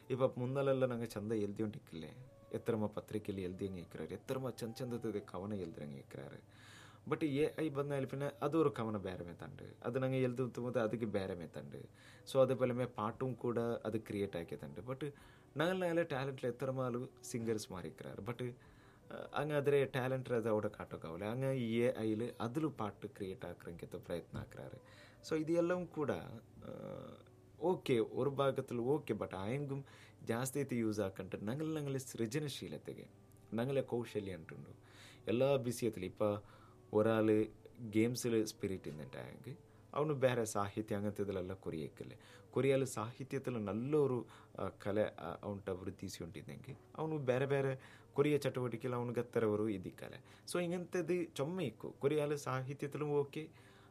ಇಪ್ಪ ಮುಂದಲೆಲ್ಲ ನಂಗೆ ಚಂದ ಎಲ್ದಿ ಉಂಟಿಕ್ಕಿಲ್ಲೇ ಎತ್ತರಮ ಪತ್ರಿಕೆಯಲ್ಲಿ ಎಲ್ದಿ ಹಂಗೆ ಇಕ್ರಾರು ಎತ್ತರಮ ಚಂದ ಚಂದದ ಕವನ ಎಲ್ದ್ರಂಗೆ ಇಕ್ರಾರು ಬಟ್ ಎ ಐ ಬಂದ ಎಲ್ಪಿನ ಅದು ஒரு ಕವನ ಬೇರೆ ಮೇತಂಡು ಅದು ನಂಗೆ ಎಲ್ದು ತುಂಬ ಅದಕ್ಕೆ ಬೇರೆ ಮೇತಂಡು ಸೊ അതേപോലെ മേ പാട്ടും കൂടെ അത് ക്രിയേറ്റ് ആക്കിയതുണ്ട് ബട്ട് ഞങ്ങൾ നല്ല ടാലൻറ്റിൽ എത്ര മാലും സിംഗേഴ്സ് മാറിക്கிறாரு ಬಟ್ ಹಂಗೆ ಆದರೆ ಟ್ಯಾಲೆಂಟ್ ಅದು ಅವಡ ಕಾಟೋಕ್ಕಾಗಲ್ಲ ಹಂಗೆ ಎ ಐಲಿ ಅದಲು ಪಾಟು ಕ್ರಿಯೇಟ್ ಆಕ್ರಂಗೆ ಪ್ರಯತ್ನ ಹಾಕ್றாரு ಸೊ ಇದು ಎಲ್ಲವೂ ಕೂಡ ಓಕೆ ஒரு ಭಾಗದಲ್ಲಿ ಓಕೆ ಬಟ್ ಆಯಂಗೂ ಜಾಸ್ತಿ ಐತಿ ಯೂಸ್ ಹಾಕಂಟ ನಂಗಲ್ ನಂಗಲೆ ಸೃಜನಶೀಲತೆಗೆ ನಂಗಲೆ ಕೌಶಲ್ಯ ಅಂಟುಂಡು ಎಲ್ಲ ಬಿಸಿಯತ್ತಲ್ಲಿ ಇಪ್ಪ ഒരാൾ ഗെയിംസിൽ സ്പിരിറ്റ് ഇന്നിട്ടായെങ്കിൽ അവന് വേറെ സാഹിത്യം അങ്ങനത്തെ ഇതിലെല്ലാം കൊറിയക്കല്ലേ കൊറിയയിൽ സാഹിത്യത്തിൽ നല്ലൊരു കല അവൻ്റെ വൃദ്ധിಸಿಕೊಂಡಿದ್ದಂಗೆ ಅವನು ಬೇರೆ ಬೇರೆ ಕೊರಿಯ ಚಟುವಟಿಕೆಯಲ್ಲಿ ಅವನಿಗೆ ಹತ್ತಿರವರು ಇದ್ದಿಕ್ಕಲ್ಲ ಸೊ ಇಂಗಂಥದ್ದು ಚೊಮ್ಮೆ ಇಕ್ಕು ಕೊರಿಯಾಲ ಸಾಹಿತ್ಯത്തിലും ಓಕೆ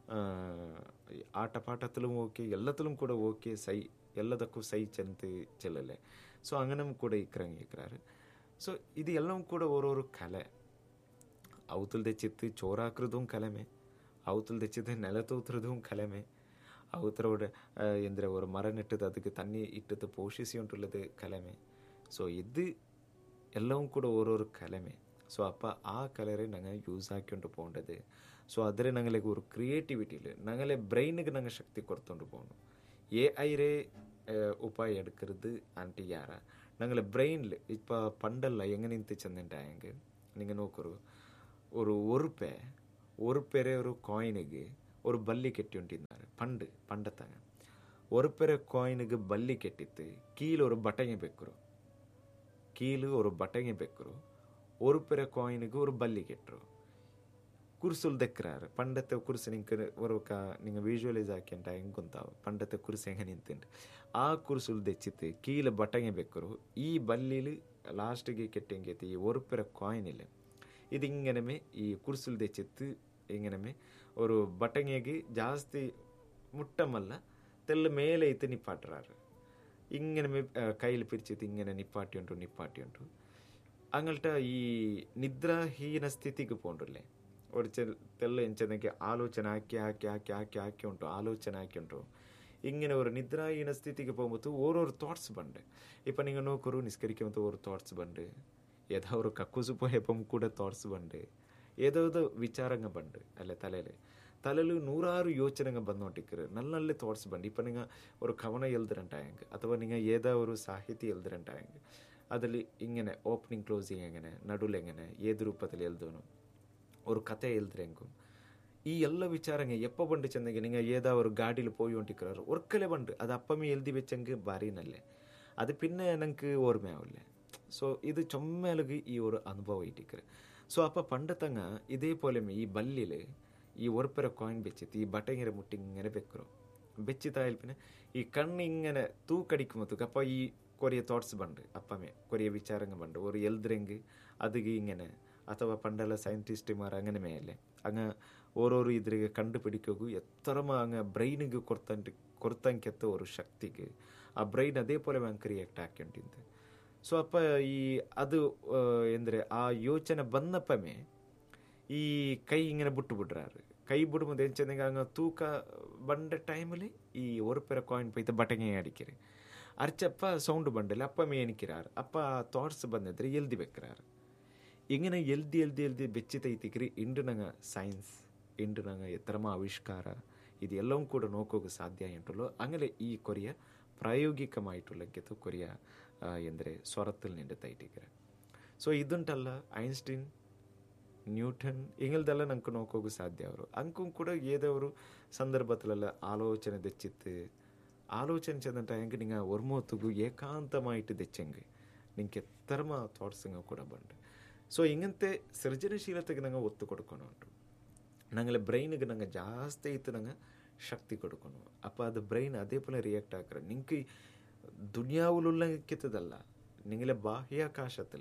ಆಟ ಪಾಠത്തിലും ಓಕೆ ಎಲ್ಲത്തിലും ಕೂಡ ಓಕೆ ಸೈ ಎಲ್ಲದಕ್ಕೂ ಸೈ ಚೆಂತ ಚೆಲ್ಲಲೆ ಸೊ അങ്ങനും ಕೂಡ ಇಕ್ರಂಗೆ ಇಕ್ರಾರು ಸೊ ಇದು ಎಲ್ಲವೂ ಕೂಡ ಓರೋರು ಕಲೆ ಅವತಲ್ ತೆಚ್ಚಿತ್ತು ಚೋರಾಕ್ರதும் ಕಲೆಮೆ ಅವತಲ್ ತೆಚ್ಚಿದ್ದು ನೆಲ ತೂತ್ರதும் ಕಲೆಮೆ ಅವತರೋட ಎಂದರೆ ஒரு மரம் நட்டது அதுக்கு தண்ணி இட்டது போஷிಸಿயுಂಟುള്ളത് ಕಲೆಮೆ ಸೊ ಇದು ಎಲ್ಲವೂ ಕೂಡ ಓರೋರು ಕಲೆಮೆ ಸೊ ಅಪ್ಪ ಆ ಕಲರೆ ನಂಗೆ ಯೂಸ್ ಹಾಕಿಕೊಂಡು പോകേണ്ടത് ಸೊ ಆದರೆ ನಂಗೆ ஒரு ಕ್ರಿಯೇಟಿವಿಟಿயில் ನಂಗೆ ಬ್ರೈನಿಗೆ ನಂಗೆ ಶಕ್ತಿ ಕೊಡ್ಕೊಂಡು போகணும் ಎ ಐರೇ ಉಪಾಯ எடுக்கிறது ಆಂಟಿ ಯಾರ ನಂಗೆ ಬ್ರೈನ್ಲ್ இப்போ பண்டல்ல எங்கே நின்று சென்னுட்டாங்க நீங்கள் நோக்குறோ ஒரு ஒரு பே ஒரு பெரிய ஒரு காயினுக்கு ஒரு பல்லி கெட்டி உண்டிருந்தாரு பண்டு பண்டத்தாங்க ஒரு பெரிய காயினுக்கு பல்லி கெட்டித்து கீழே ஒரு பட்டங்க பெக்கிறோம் கீழே ஒரு பட்டங்க பெக்கிறோம் ஒரு பெரிய காயினுக்கு ஒரு பல்லி கெட்டுரும் ಕುರ್ಸುಲ್ ದೆಕ್ರಾರು ಪಂಡത്തെ ಕುರ್ಸು ನಿಂಗೆ ஒரு ಕ நீங்கள் ವಿಜುವಲೈಸ್ ಹಾಕಿಂಟ ಹೆಂಗೆ ಗೊಂತಾವು ಪಂಡത്തെ ಕುರ್ಸು ಹೆಂಗೆ ನಿಂತಿಂಡು ಆ ಕುರ್ಸುಲ್ ದೆಚ್ಚಿತ್ತು ಕೀழே ಬಟ್ಟಂಗೆ ಬೆಕ್ಕರು ಈ ಬಲ್ಲಿಲಿ ಲಾಸ್ಟಿಗೆ ಕೆಟ್ಟಂಗೈತಿ ಈ ಒರುಪೆರ ಕಾಯಿನ್ ಇಲ್ಲ ಇದು ಹಿಂಗನಮೆ ಈ ಕುರ್ಸುಲ್ ದೆಚ್ಚಿತ್ತು ಹಿಂಗನಮೆ ஒரு ಬಟ್ಟಂಗೆಗೆ ಜಾಸ್ತಿ ಮುಟ್ಟಮಲ್ಲ ತೆಲ್ಲ ಮೇಲೆ ಐತೆ ನಿಪ್ಪಾಟ್ರಾರು ಹಿಂಗನಮೆ ಕೈಲಿ ಪಿರಿಚಿತ್ತು ಹಿಂಗನೆ ನಿಪ್ಪಾಟಿ ಉಂಟು ನಿಪ್ಪಾಟಿ ಉಂಟು അങ്ങൾട്ട ಈ ನಿದ್ರಾಹೀನ ಸ್ಥಿತಿಗೆ ಪೋಂಡ್ರಲ್ಲೇ ഒരു ചെ തെല്ല ಎಂಚದಕ್ಕೆ ಆಲೋಚನೆ ಹಾಕಿ ಹಾಕಿ ಹಾಕಿ ಹಾಕಿ ಹಾಕಿ ಉಂಟು ಆಲೋಚನೆ ಹಾಕಿ ಉಂಟು ഇങ്ങനെ ഒരു നിദ്രാഹീന സ്ഥിതിക്ക് പോകുമ്പോൾ ഓരോരു തോട്ട്സ് ബണ്ട് ഇപ്പം നിങ്ങൾ നോക്കൊരു നിസ്കരിക്കുമ്പോൾ ഒരു തോട്ട്സ് ബണ്ട് ഏതോ ഒരു കക്കൂസ് പോയപ്പം കൂടെ തോട്ട്സ് ബണ്ട് ഏതോದು ವಿಚಾರಂಗ ಬಂಡು ಅಲ್ಲೇ ತಲೆಯಲ್ಲಿ ತಲೆಯಲ್ಲಿ ನೂರಾರು ಯೋಚನೆಗೆ ಬಂದೊಟ್ಟಿಕ್ಕರು നല്ല നല്ല തോട്ട്സ് ಬಂಡು ഇപ്പം നിങ്ങൾ ഒരു കവന എഴുതിരണ്ടായെങ്കിൽ ಅಥವಾ നിങ്ങൾ ഏതാ ഒരു സാഹിത്യം എഴുതിരണ്ടായെങ്കിൽ അതിൽ ഇങ്ങനെ ഓപ്പണിംഗ് ക്ലോസിങ് എങ്ങനെ നടുലെങ്ങനെ ഏത് രൂപത്തിൽ എഴുതണം ஒரு கதை எழுதுறேங்கும் ಈ ಎಲ್ಲ ವಿಚಾರಂಗ ಎಪ್ಪ ಬಂಡು ಚೆಂದಾಗಿ ನಿಂಗೆ ಏದಾ ஒரு ಗಾಡಿಲಿ போய் ಹೊಂಟಿಕ್ರಾರು ಒರ್ಕಲೆ ಬಂಡು ಅದು ಅಪ್ಪಮ್ಮಿ ಎಲ್ದಿ വെച്ചെങ്കിൽ ಬಾರಿನಲ್ಲೇ ಅದು ಪಿನ್ನೆ ನಂಗೆ ಓರ್ಮೆ ಆವಲ್ಲೇ ಸೊ ಇದು ಚೊಮ್ಮೆಲಗಿ ಈ ஒரு ಅನುಭವ ಇಟ್ಟಿಕ್ರು ಸೊ ಅಪ್ಪ ಪಂಡತಂಗ ಇದೇ ಪೋಲೆಮೆ ಈ ಬಲ್ಲಿಲಿ ಈ ಒರ್ಪೆರ ಕಾಯಿನ್ ಬೆಚ್ಚಿತ್ತು ಈ ಬಟಂಗಿರ ಮುಟ್ಟಿ ഇങ്ങനെ ಬೆಕ್ಕರು ಬೆಚ್ಚಿತಾ ಇಲ್ಪಿನ ಈ ಕಣ್ಣು ഇങ്ങനെ തൂക്കടിക്കുമ്പോൾ അപ്പ ഈ Korea thoughts bund അപ്പമേ Korea വിചാരങ്ങ bund ഒരു എൽദ്രെങ്ക് അതിಗೆ ഇങ്ങനെ ಅಥವಾ ಪಂಡಲ ಸೈಂಟಿಸ್ಟ್ಮಾರು അങ്ങനെ മേലെ അങ്ങ് ഓരോരോ ഇതിರಿಗೆ ಕಂಡುಪಿಡಿಕೋಗು ಎತ್ತರಮ അങ്ങ് ಬ್ರೈನಿಗೆ ಕೊರ್ತಂಟು ಕೊರ್ತಂಕೆತ್ತ ഒരു ಶಕ್ತಿಗೆ ಆ ಬ್ರೈನ್ ಅದೇ ಪೋಲೆ ಹಂಗೆ ಕ್ರಿಯೇಟ್ ಹಾಕೊಂಡಿದ್ದು ಸೊ ಅಪ್ಪ ಈ ಅದು ಎಂದರೆ ಆ ಯೋಚನೆ ಬಂದಪ್ಪಮೇ ಈ ಕೈ ಹಿಂಗೆ ಬಿಟ್ಟು ಬಿಡ್ರಾರು ಕೈ ಬಿಡುವುದು ಎಂಚಂದಂಗೆ ಹಂಗೆ ತೂಕ ಬಂದ ಟೈಮಲ್ಲಿ ಈ ಒರುಪೆರ ಕಾಯಿನ್ ಪೈತ ಬಟಂಗೆ ಅಡಿಕೆರೆ ಅರ್ಚಪ್ಪ ಸೌಂಡ್ ಬಂಡಲ್ಲಿ ಅಪ್ಪಮೇ ಎಣಿಕ್கிறாರು ಅಪ್ಪ ಥಾಟ್ಸ್ ಬಂದಿದ್ರೆ ಎಲ್ದಿ ಬೆಕ್ರಾರು ഇങ്ങനെ എഴുതി എഴുതി എഴുതി ಬೆಚ್ಚಿತೈತಿಕ್ರಿ ಇಂಡು ನಂಗೆ ಸೈನ್ಸ್ ಇಂಡು ನಂಗೆ ಎತ್ತರಮ ಆವಿಷ್ಕಾರ ಇದೆಲ್ಲವೂ ಕೂಡ ನೋಕೋಕೆ ಸಾಧ್ಯ ಎಂಟುള്ളൂ അങ്ങനെ ಈ ಕೊರಿಯ ಪ್ರಾಯೋಗಿಕമായിട്ടുള്ളಕ್ಕೆ ಕೊರಿಯ ಎಂದರೆ ಸ್ವರത്തിൽ ನಿಂಡುತ್ತೈಟಿಕ್ರೆ ಸೊ ಇದುಂಟಲ್ಲ ಐನ್ಸ್ಟೀನ್ ನ್ಯೂಟನ್ ಹಿಂಗಲ್ದೆಲ್ಲ ನಂಗೆ ನೋಕೋಕೆ ಸಾಧ್ಯ ಅವರು ಅಂಕೂ ಕೂಡ ಏದವರು ಸಂದರ್ಭದಲ್ಲೆಲ್ಲ ಆಲೋಚನೆ ತೆಚ್ಚಿತ್ತು ಆಲೋಚನೆ ಚೆಂದಂಟ ಹೆಂಗೆ ನಿಂಗೆ ಒರ್ಮೋತುಗು ಏಕಾಂತಮಾಯಿಟ್ಟು ತೆಚ್ಚಂಗೆ ನಿಂಗೆ ಎತ್ತರಮ ಥಾಟ್ಸಂಗ ಕೂಡ ಬಂಡು ಸೊ ಹಿಂಗಂತೆ ಸೃಜನಶೀಲತೆಗೆ ನಂಗೆ ಒತ್ತು ಕೊಡ್ಕೊಂಡು ಉಂಟು ನಂಗೆ ಬ್ರೈನಿಗೆ ನಂಗೆ ಜಾಸ್ತಿ ಇತ್ತು ನಂಗೆ ಶಕ್ತಿ ಕೊಡ್ಕೊಂಡು ಅಪ್ಪ ಅದು ಬ್ರೈನ್ അതേ പോലെ റിയാക്ട് ആക്കുക നിങ്ങൾക്ക് ദുനിയാവിലുള്ളതല്ല നിങ്ങളെ ബാഹ്യാകാശത്തിൽ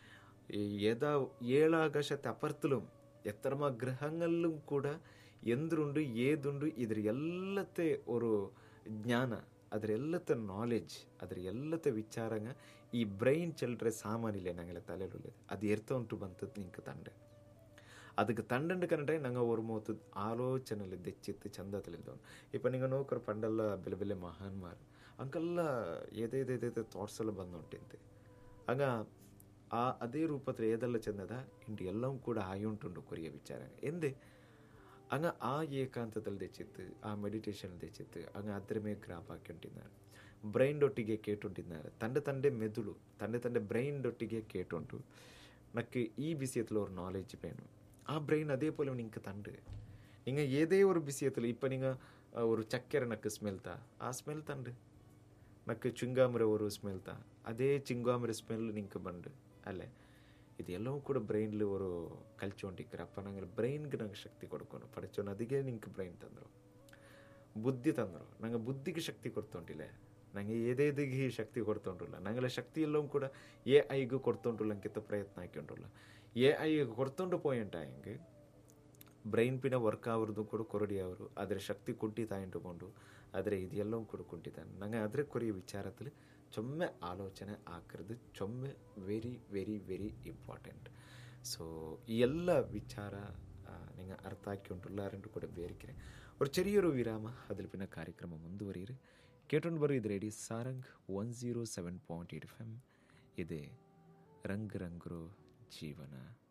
ഏതാ ഏഴാകാശത്തെ അപ്പുറത്തിലും എത്രമാ ഗ്രഹങ്ങളിലും കൂടെ എന്തുണ്ട് ഏതുണ്ട് ഇದ್ರ ಎಲ್ಲത്തെ ഒരു ಜ್ಞಾನ ಅದರ ಎಲ್ಲത്തെ ನಾಲೆಜ್ ಅದರ ಎಲ್ಲത്തെ ವಿಚಾರಂಗ ಈ ಬ್ರೈನ್ ಚೆಲ್ಲರೆ ಸಾಮಾನಿಲ್ಲ ನಂಗೆ ತಲೆಯಲ್ಲಿ ಅದು ಎರ್ತ ಉಂಟು ಬಂತದ್ದು ನಿಂಗೆ ತಂಡ ಅದಕ್ಕೆ ತಂಡಂಡು ಕನ್ನಡ ನಂಗೆ ஒரு ಮೂವತ್ತು ಆಲೋಚನೆಯಲ್ಲಿ ದೆಚ್ಚಿತ್ತು ಚಂದದಲ್ಲಿ ಇದ್ದವನು ಇಪ್ಪ ನಿಂಗೆ ನೋಕರು ಪಂಡಲ್ಲ ಬೆಲೆ ಬೆಲೆ ಮಹಾನ್ಮಾರು ಅಂಕಲ್ಲ ಏದೇದೇದೇ ಥಾಟ್ಸ್ ಎಲ್ಲ ಬಂದು ಉಂಟಿಂತೆ ಆಗ ಆ ಅದೇ ರೂಪത്തിൽ ഏതെല്ലാം ചെന്നതാ ಇಂಡು ಎಲ್ಲವೂ ಕೂಡ ಆಗಿ ಉಂಟುಂಡು ಕೊರಿಯ ವಿಚಾರ ಎಂದೇ ಅಂಗ ಆ ಏಕಾಂತದಲ್ಲಿ ತೆಚ್ಚಿತ್ತು ಆ ಮೆಡಿಟೇಷನ್ ತೆಚ್ಚಿತ್ತು ಅಂಗ ಅದ್ರ ಮೇಲೆ ಗ್ರಾಪ್ ಹಾಕಿ ಉಂಟಿದ್ದಾರೆ ಬ್ರೈನ್ ಒಟ್ಟಿಗೆ ಕೇಟುಂಟಿದ್ದಾರೆ ತಂಡೆ ತಂಡೆ ಮೆದುಳು ತಂಡೆ ತಂಡೆ ಬ್ರೈನ್ ಒಟ್ಟಿಗೆ ಕೇಟುಂಟು ನಕ್ಕೆ ಈ ವಿಷಯத்தில் ஒரு நாலேஜ் வேணும் ಆ ಬ್ರೈನ್ அதே போல நீங்க தண்டு நீங்க ஏதே ஒரு விஷயத்தில் இப்போ நீங்க ஒரு சக்கரை நக்கு ஸ்மெல் தா ಆ ಸ್ಮೆಲ್ ತಂಡು ನಕ್ಕೆ ಚಿಂಗಾಮರ ஒரு ಸ್ಮೆಲ್ ತಾ ಅದೇ ಚಿಂಗಾಮರ ಸ್ಮೆಲ್ ನಿಂಗೆ ಬಂಡು ಅಲ್ಲೇ ಇದೆಲ್ಲವೂ ಕೂಡ ಬ್ರೈನ್ಲಿ ஒரு ಕಲ್ಚೊಂಡಿಕ್ಕರು ಅಪ್ಪ ನಂಗೆ ಬ್ರೈನ್ಗೆ ನಂಗೆ ಶಕ್ತಿ ಕೊಡ್ಕೊಂಡು ಪಡಚೋನು ಅದಕ್ಕೆ ನಿಂಗೆ ಬ್ರೈನ್ ತಂದರು ಬುದ್ಧಿ ತಂದರು ನಂಗೆ ಬುದ್ಧಿಗೆ ಶಕ್ತಿ ಕೊಡ್ತೊಂಟಿಲ್ಲ ನಂಗೆ ಏದೇದಿಗೆ ಶಕ್ತಿ ಕೊಡ್ತೊಂಡಿಲ್ಲ ನಂಗೆಲ್ಲ ಶಕ್ತಿ ಎಲ್ಲವೂ ಕೂಡ ಎ ಐಗೂ ಕೊಡ್ತೊಂಡಿಲ್ಲ ಅಂಕಿತ ಪ್ರಯತ್ನ ಹಾಕೊಂಡ್ರಲ್ಲ ಎ ಐಗೆ ಕೊಡ್ತೊಂಡು ಪೋಯಿಂಟ ಹೆಂಗೆ ಬ್ರೈನ್ ಪಿನ ವರ್ಕ್ ಆವ್ರದ್ದು ಕೂಡ ಕೊರಡಿ ಅವರು ಅದರ ಶಕ್ತಿ ಕುಂಟಿ ತಾಯಿಂಡುಕೊಂಡು ಆದರೆ ಇದೆಲ್ಲವೂ ಕೂಡ ಕುಂಟಿತಾನೆ ನಂಗೆ ಅದರ ಕೊರಿಯ ವಿಚಾರದಲ್ಲಿ ಚೊಮ್ಮೆ ಆಲೋಚನೆ ಹಾಕಿರೋದು ಚೊಮ್ಮೆ very very very important so ಈ ಎಲ್ಲ ವಿಚಾರ നിങ്ങൾ ಅರ್ಥ ಹಾಕಿಕೊಂಡುಲ್ಲಾರಂಟು ಕೂಡ ಬೇರಿಕೆರೆ ഒരു ചെറിയൊരു ವಿರಾಮ അതിൽ പിന്നെ ಕಾರ್ಯಕ್ರಮ ಮುಂದುವರಿಯಿರಿ ಕೇಟೊಂಡು ಬರೋ ಇದು ರೇಡಿ Sarang one zero seven point eight F M ಇದೆ ರಂಗ್ ರಂಗ್ರೋ ಜೀವನ.